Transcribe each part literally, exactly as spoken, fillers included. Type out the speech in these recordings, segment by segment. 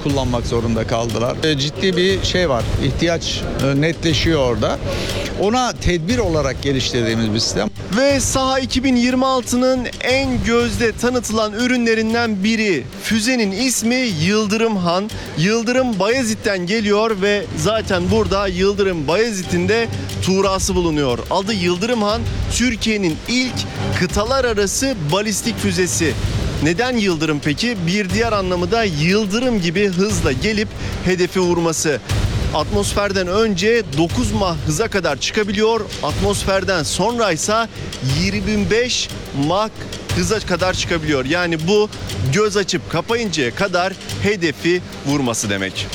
kullanmak zorunda kaldılar. E, ciddi bir şey var, ihtiyaç e, netleşiyor orada. Ona tedbir olarak geliştirdiğimiz bir sistem. Ve Saha iki bin yirmi altının en gözde tanıtılan ürünlerinden biri. Füzenin ismi Yıldırım Han. Yıldırım Bayezid'den geliyor ve zaten burada Yıldırım Bayezid'in de tuğrası bulunuyor. Adı Yıldırım Han, Türkiye'nin ilk kıtalar arası balistik füzesi. Neden yıldırım peki? Bir diğer anlamı da yıldırım gibi hızla gelip hedefi vurması. Atmosferden önce dokuz Mach hıza kadar çıkabiliyor. Atmosferden sonra ise yirmi beş Mach hıza kadar çıkabiliyor. Yani bu göz açıp kapayıncaya kadar hedefi vurması demek.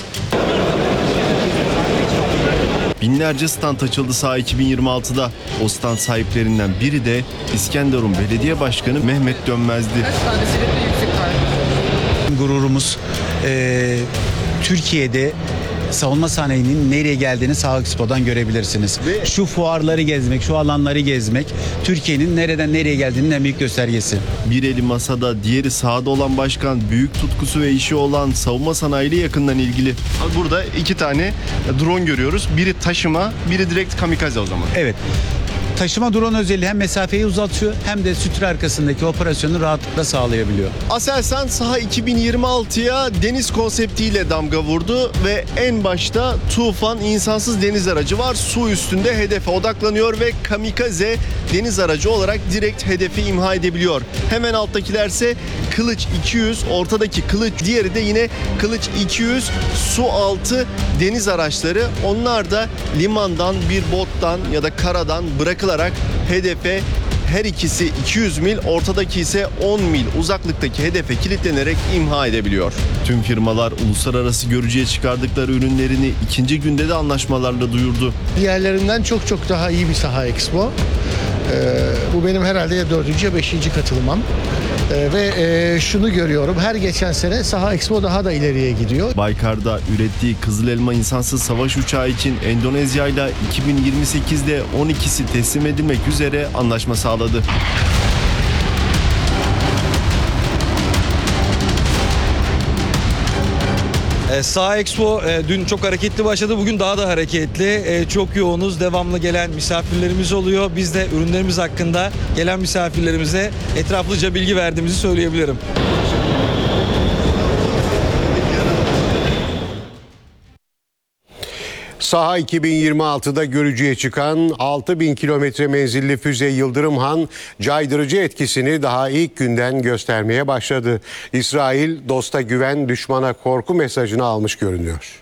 Binlerce stand açıldı Saha iki bin yirmi altıda. O stand sahiplerinden biri de İskenderun Belediye Başkanı Mehmet Dönmez'di. Gururumuz e, Türkiye'de savunma sanayinin nereye geldiğini Saha Expo'dan görebilirsiniz. Ve şu fuarları gezmek, şu alanları gezmek Türkiye'nin nereden nereye geldiğinin en büyük göstergesi. Bir eli masada, diğeri sahada olan başkan, büyük tutkusu ve işi olan savunma sanayiyle yakından ilgili. Burada iki tane drone görüyoruz. Biri taşıma, biri direkt kamikaze o zaman. Evet. Taşıma drone özelliği hem mesafeyi uzatıyor hem de sütre arkasındaki operasyonu rahatlıkla sağlayabiliyor. Aselsan Saha iki bin yirmi altıya deniz konseptiyle damga vurdu ve en başta Tufan insansız deniz aracı var. Su üstünde hedefe odaklanıyor ve kamikaze deniz aracı olarak direkt hedefi imha edebiliyor. Hemen alttakilerse Kılıç iki yüz, ortadaki Kılıç, diğeri de yine Kılıç iki yüz su altı deniz araçları. Onlar da limandan, bir bottan ya da karadan bırakılarak hedefe, her ikisi iki yüz mil, ortadaki ise on mil uzaklıktaki hedefe kilitlenerek imha edebiliyor. Tüm firmalar uluslararası görücüye çıkardıkları ürünlerini ikinci günde de anlaşmalarla duyurdu. Diğerlerinden çok çok daha iyi bir Saha Expo. Ee, bu benim herhalde ya dördüncü ya beşinci katılımım. Ee, ve e, şunu görüyorum, her geçen sene Saha Expo daha da ileriye gidiyor. Baykar'da ürettiği Kızıl Elma insansız savaş uçağı için Endonezya ile iki bin yirmi sekizde on ikisi teslim edilmek üzere anlaşma sağladı. Saha Expo e, dün çok hareketli başladı. Bugün daha da hareketli. E, çok yoğunuz. Devamlı gelen misafirlerimiz oluyor. Biz de ürünlerimiz hakkında gelen misafirlerimize etraflıca bilgi verdiğimizi söyleyebilirim. Saha iki bin yirmi altıda görücüye çıkan altı bin kilometre menzilli füze Yıldırım Han caydırıcı etkisini daha ilk günden göstermeye başladı. İsrail dosta güven, düşmana korku mesajını almış görünüyor.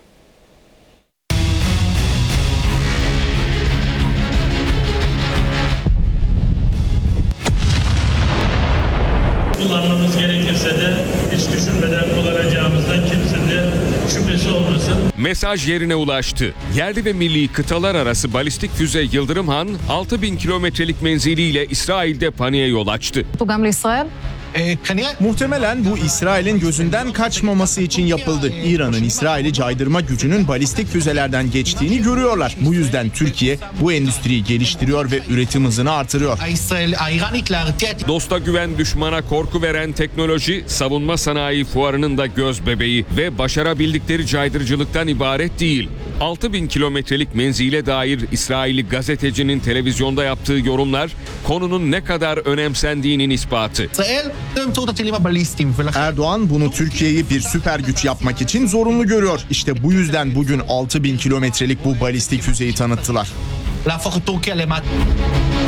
Kullanmamız gerekirse de hiç düşünmeden kullanacağımızdan kimsenin şüphesi olmasın. Mesaj yerine ulaştı. Yerli ve milli kıtalar arası balistik füze Yıldırım Han altı bin kilometrelik menziliyle İsrail'de paniğe yol açtı. Muhtemelen bu İsrail'in gözünden kaçmaması için yapıldı. İran'ın İsrail'i caydırma gücünün balistik füzelerden geçtiğini görüyorlar. Bu yüzden Türkiye bu endüstriyi geliştiriyor ve üretim hızını artırıyor. Dosta güven, düşmana korku veren teknoloji savunma sanayi fuarının da göz bebeği ve başarabildikleri caydırıcılıktan ibaret değil. altı bin kilometrelik menzile dair İsrailli gazetecinin televizyonda yaptığı yorumlar konunun ne kadar önemsendiğinin ispatı. Erdoğan bunu Türkiye'yi bir süper güç yapmak için zorunlu görüyor. İşte bu yüzden bugün altı bin kilometrelik bu balistik füzeyi tanıttılar.